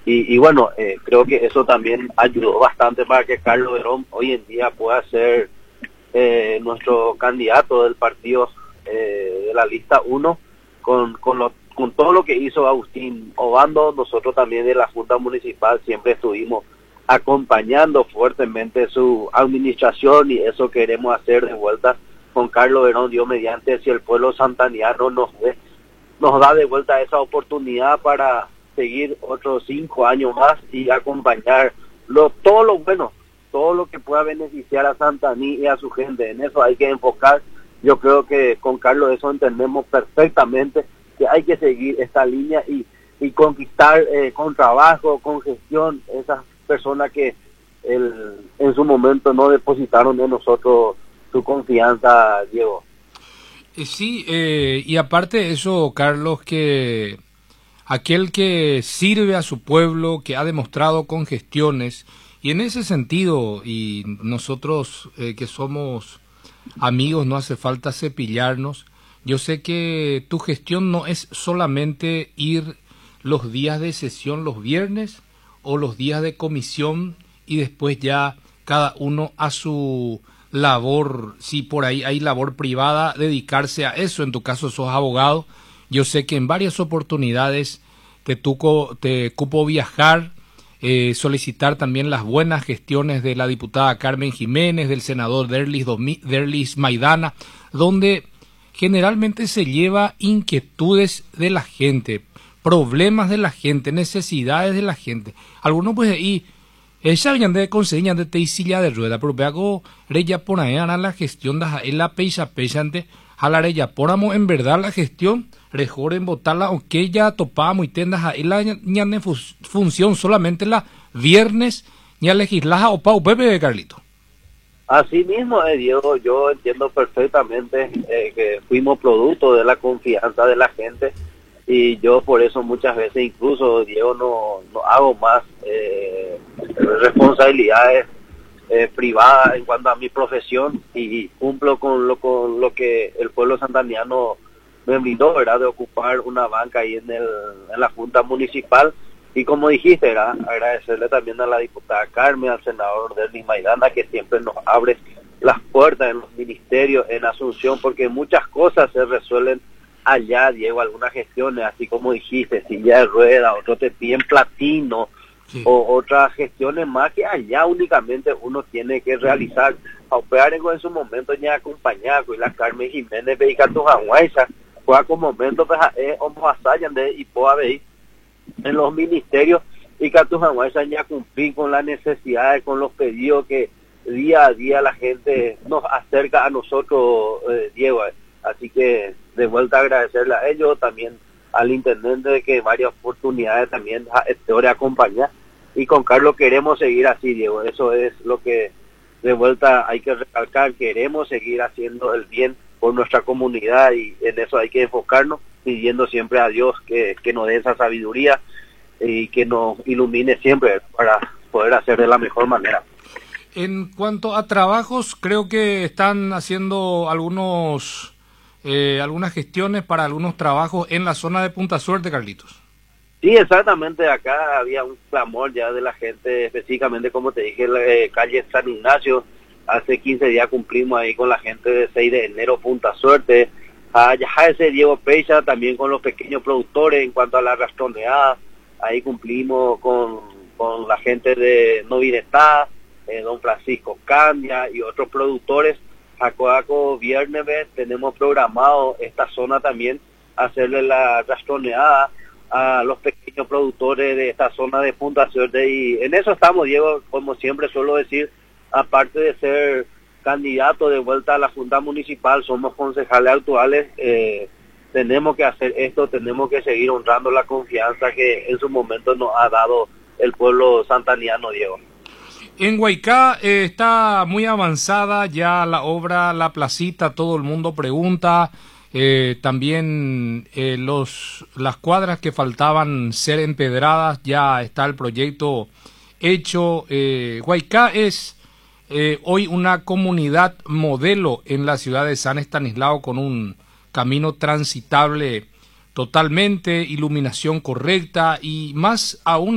Y bueno, creo que eso también ayudó bastante para que Carlos Verón hoy en día pueda ser nuestro candidato del partido de la lista 1 con todo lo que hizo Agustín Obando. Nosotros también de la Junta Municipal siempre estuvimos acompañando fuertemente su administración y eso queremos hacer de vuelta con Carlos Verón, Dios mediante, si el pueblo santandiano nos da de vuelta esa oportunidad para seguir otros 5 años más y acompañar todo lo bueno, todo lo que pueda beneficiar a Santaní y a su gente. En eso hay que enfocar. Yo creo que con Carlos eso entendemos perfectamente que hay que seguir esta línea y conquistar con trabajo, con gestión, esas personas que en su momento no depositaron en nosotros su confianza, Diego. Sí, y aparte de eso, Carlos, que aquel que sirve a su pueblo, que ha demostrado con gestiones, y en ese sentido, y nosotros que somos amigos, no hace falta cepillarnos. Yo sé que tu gestión no es solamente ir los días de sesión los viernes o los días de comisión y después ya cada uno a su labor, si por ahí hay labor privada, dedicarse a eso. En tu caso sos abogado. Yo sé que en varias oportunidades te cupo viajar, solicitar también las buenas gestiones de la diputada Carmen Jiménez, del senador Derlis Maidana, donde generalmente se lleva inquietudes de la gente, problemas de la gente, necesidades de la gente. Algunos pues ahí ella viene de conseguir de te silla de rueda, pero veo reya por ahí hará la gestión de la peisa ante jalarella poramos en verdad la gestión mejor en votarla aunque ya topamos y tendas ahí la ñane función solamente la viernes ya legislaja o pau pepe Carlito. Así mismo, Diego, yo entiendo perfectamente que fuimos producto de la confianza de la gente y yo por eso muchas veces incluso, Diego, no hago más responsabilidades privadas en cuanto a mi profesión y cumplo con lo que el pueblo santandiano me brindó, ¿verdad? De ocupar una banca ahí en la Junta Municipal. Y como dijiste, ¿verdad? Agradecerle también a la diputada Carmen, al senador Derlis Maidana, que siempre nos abre las puertas en los ministerios, en Asunción, porque muchas cosas se resuelven allá, Diego, algunas gestiones, así como dijiste, silla de rueda, otros te piden platino, sí, o otras gestiones más que allá únicamente uno tiene que realizar. A operar en su momento ya acompañar con la Carmen Jiménez, Beicatu Janguaysa, juega con momentos, pues, como asayan de y pueda ver en los ministerios y que tu Janguaysa ya cumplir con las necesidades, con los pedidos que día a día la gente nos acerca a nosotros, Diego. Así que de vuelta agradecerle a ellos, también al intendente de que varias oportunidades también te acompañar y con Carlos queremos seguir así, Diego. Eso es lo que de vuelta hay que recalcar, queremos seguir haciendo el bien por nuestra comunidad y en eso hay que enfocarnos, pidiendo siempre a Dios que nos dé esa sabiduría y que nos ilumine siempre para poder hacer de la mejor manera. En cuanto a trabajos, creo que están haciendo algunas gestiones para algunos trabajos en la zona de Punta Suerte, Carlitos. Sí, exactamente, acá había un clamor ya de la gente, específicamente como te dije, la calle San Ignacio. Hace 15 días cumplimos ahí con la gente de 6 de enero, Punta Suerte. Ya ese Diego Peixa, también con los pequeños productores en cuanto a la rastroneada. Ahí cumplimos con la gente de Noviretá, don Francisco Candia y otros productores. Jacoaco viernes tenemos programado esta zona también, hacerle la rastroneada a los pequeños productores de esta zona de Punta Suerte. Y en eso estamos, Diego, como siempre suelo decir, aparte de ser candidato de vuelta a la Junta Municipal, somos concejales actuales, tenemos que hacer esto, tenemos que seguir honrando la confianza que en su momento nos ha dado el pueblo santaniano, Diego. En Huaycá está muy avanzada ya la obra, la placita, todo el mundo pregunta, también las cuadras que faltaban ser empedradas, ya está el proyecto hecho. Huaycá es hoy una comunidad modelo en la ciudad de San Estanislao con un camino transitable totalmente, iluminación correcta y más aún